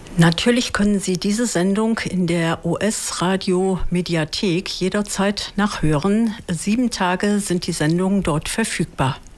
Natürlich können Sie diese Sendung in der US-Radio-Mediathek jederzeit nachhören. 7 Tage sind die Sendungen dort verfügbar.